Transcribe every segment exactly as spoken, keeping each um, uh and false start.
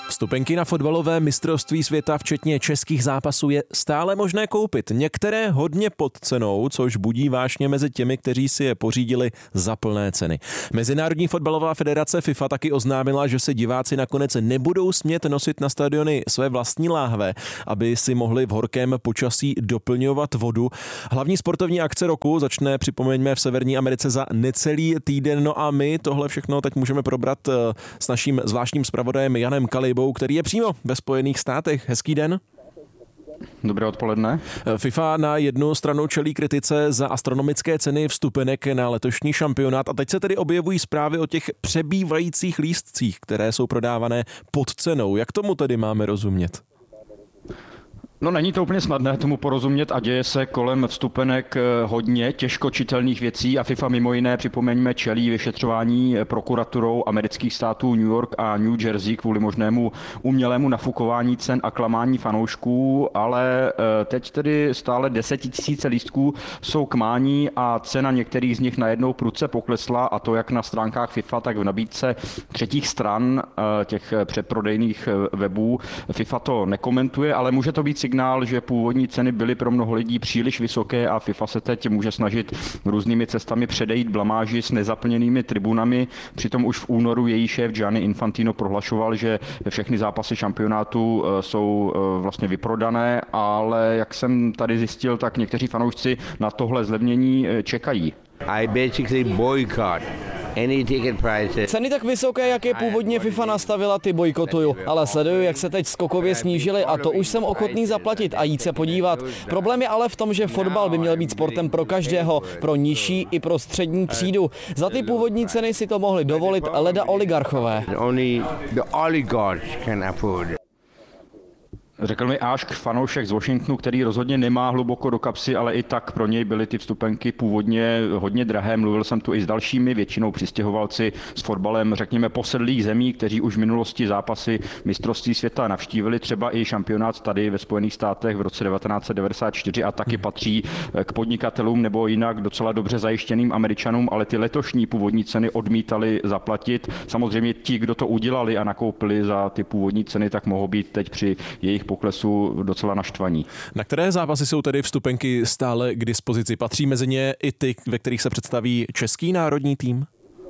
Vstupenky na fotbalové mistrovství světa, včetně českých zápasů, je stále možné koupit. Některé hodně pod cenou, což budí vášně mezi těmi, kteří si je pořídili za plné ceny. Mezinárodní fotbalová federace FIFA taky oznámila, že se diváci nakonec nebudou smět nosit na stadiony své vlastní láhve, aby si mohli v horkém počasí doplňovat vodu. Hlavní sportovní akce roku začne, připomeňme, v Severní Americe za necelý týden. No a my tohle všechno teď můžeme probrat s naším zvláštním zpravodajem Janem Kalibou, který je přímo ve Spojených státech. Hezký den. Dobré odpoledne. FIFA na jednu stranu čelí kritice za astronomické ceny vstupenek na letošní šampionát a teď se tedy objevují zprávy o těch přebývajících lístcích, které jsou prodávané pod cenou. Jak tomu tedy máme rozumět? No, není to úplně snadné tomu porozumět a děje se kolem vstupenek hodně těžko čitelných věcí a FIFA mimo jiné, připomeňme, čelí vyšetřování prokuraturou amerických států New York a New Jersey kvůli možnému umělému nafukování cen a klamání fanoušků, ale teď tedy stále desetitisíce lístků jsou k mání a cena některých z nich najednou prudce poklesla, a to jak na stránkách FIFA, tak v nabídce třetích stran těch přeprodejných webů. FIFA to nekomentuje, ale může to být signál, že původní ceny byly pro mnoho lidí příliš vysoké a FIFA se teď může snažit různými cestami předejít blamáži s nezaplněnými tribunami. Přitom už v únoru její šéf Gianni Infantino prohlašoval, že všechny zápasy šampionátu jsou vlastně vyprodané, ale jak jsem tady zjistil, tak někteří fanoušci na tohle zlevnění čekají. I basically boycott any ticket prices. Ceny tak vysoké, jak je původně FIFA nastavila, ty bojkotuju, ale sleduju, jak se teď skokově snížily a to už jsem ochotný zaplatit a jít se podívat. Problém je ale v tom, že fotbal by měl být sportem pro každého, pro nižší i pro střední třídu. Za ty původní ceny si to mohli dovolit leda oligarchové. Only the oligarchs can afford. Řekl mi Ashk, fanoušek z Washingtonu, který rozhodně nemá hluboko do kapsy, ale i tak pro něj byly ty vstupenky původně hodně drahé. Mluvil jsem tu i s dalšími, většinou přistěhovalci s fotbalem, řekněme, posedlých zemí, kteří už v minulosti zápasy mistrovství světa navštívili, třeba i šampionát tady ve Spojených státech v roce devatenáct set devadesát čtyři a taky patří k podnikatelům nebo jinak docela dobře zajištěným Američanům, ale ty letošní původní ceny odmítali zaplatit. Samozřejmě ti, kdo to udělali a nakoupili za ty původní ceny, tak mohou být teď při jejich poklesu docela naštvaní. Na které zápasy jsou tedy vstupenky stále k dispozici? Patří mezi ně i ty, ve kterých se představí český národní tým?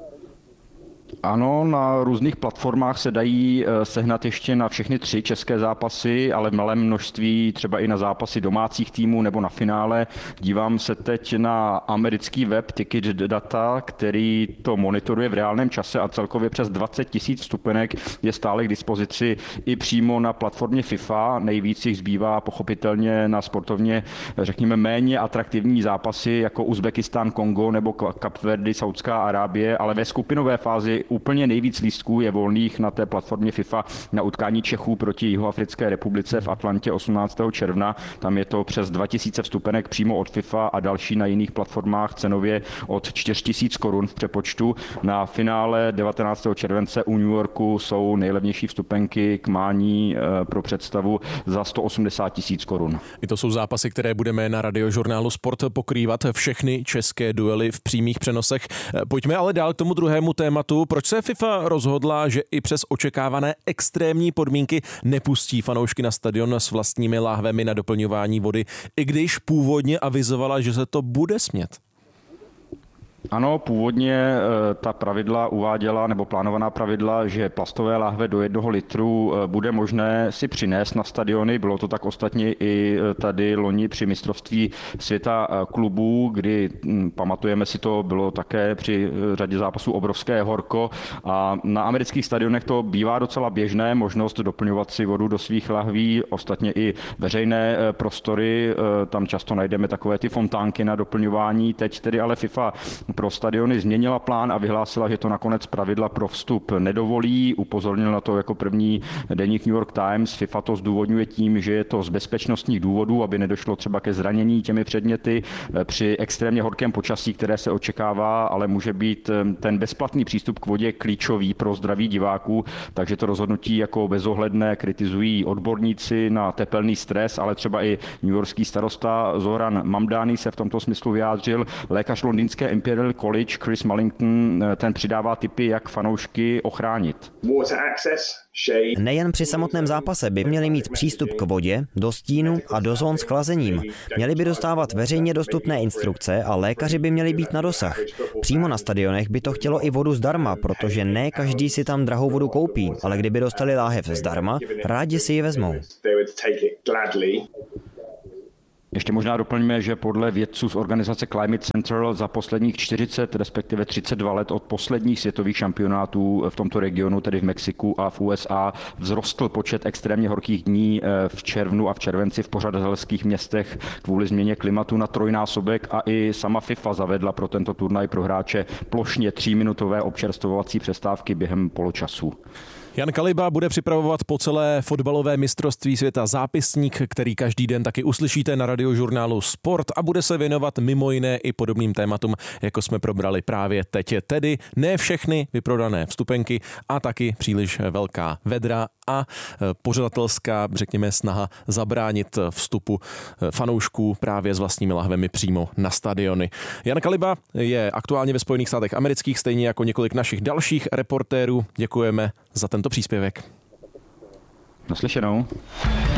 Ano, na různých platformách se dají sehnat ještě na všechny tři české zápasy, ale v malém množství třeba i na zápasy domácích týmů nebo na finále. Dívám se teď na americký web Ticket Data, který to monitoruje v reálném čase a celkově přes dvacet tisíc vstupenek je stále k dispozici i přímo na platformě FIFA. Nejvíc jich zbývá pochopitelně na sportovně, řekněme, méně atraktivní zápasy jako Uzbekistán, Kongo nebo Kapverdy, Saudská Arábie, ale ve skupinové fázi úplně nejvíc lístků je volných na té platformě FIFA na utkání Čechů proti Jihoafrické republice v Atlantě osmnáctého června. Tam je to přes dva tisíce vstupenek přímo od FIFA a další na jiných platformách cenově od čtyři tisíce korun v přepočtu. Na finále devatenáctého července u New Yorku jsou nejlevnější vstupenky k mání pro představu za sto osmdesát tisíc korun. I to jsou zápasy, které budeme na Radiožurnálu Sport pokrývat, všechny české duely v přímých přenosech. Pojďme ale dál k tomu druhému tématu. Proč se FIFA rozhodla, že i přes očekávané extrémní podmínky nepustí fanoušky na stadion s vlastními láhvemi na doplňování vody, i když původně avizovala, že se to bude smět? Ano, původně ta pravidla uváděla, nebo plánovaná pravidla, že plastové láhve do jednoho litru bude možné si přinést na stadiony. Bylo to tak ostatně i tady loni při mistrovství světa klubů, kdy, pamatujeme si to, bylo také při řadě zápasů obrovské horko a na amerických stadionech to bývá docela běžné, možnost doplňovat si vodu do svých lahví, ostatně i veřejné prostory, tam často najdeme takové ty fontánky na doplňování. Teď tedy ale FIFA pro stadiony změnila plán a vyhlásila, že to nakonec pravidla pro vstup nedovolí. Upozornil na to jako první deník New York Times. FIFA to zdůvodňuje tím, že je to z bezpečnostních důvodů, aby nedošlo třeba ke zranění těmi předměty při extrémně horkém počasí, které se očekává, ale může být ten bezplatný přístup k vodě klíčový pro zdraví diváků, takže to rozhodnutí jako bezohledné kritizují odborníci na tepelný stres, ale třeba i newyorský starosta Zoran Mamdani se v tomto smyslu vyjádřil. Lékař londýnské Imperial Imperial College Chris Mullington, ten přidává tipy, jak fanoušky ochránit. Nejen při samotném zápase by měli mít přístup k vodě, do stínu a do zón s chlazením. Měli by dostávat veřejně dostupné instrukce a lékaři by měli být na dosah. Přímo na stadionech by to chtělo i vodu zdarma, protože ne každý si tam drahou vodu koupí, ale kdyby dostali láhev zdarma, rádi si ji vezmou. Ještě možná doplňme, že podle vědců z organizace Climate Central za posledních čtyřicet, respektive třicet dva let od posledních světových šampionátů v tomto regionu, tedy v Mexiku a v U S A, vzrostl počet extrémně horkých dní v červnu a v červenci v pořadatelských městech kvůli změně klimatu na trojnásobek a i sama FIFA zavedla pro tento turnaj pro hráče plošně tříminutové občerstvovací přestávky během poločasu. Jan Kaliba bude připravovat po celé fotbalové mistrovství světa zápisník, který každý den taky uslyšíte na radiožurnálu Sport a bude se věnovat mimo jiné i podobným tématům, jako jsme probrali právě teď. Tedy ne všechny vyprodané vstupenky a taky příliš velká vedra a pořadatelská, řekněme, snaha zabránit vstupu fanoušků právě s vlastními lahvemi přímo na stadiony. Jan Kaliba je aktuálně ve Spojených státech amerických, stejně jako několik našich dalších reportérů. Děkujeme za tento příspěvek. Naslyšenou.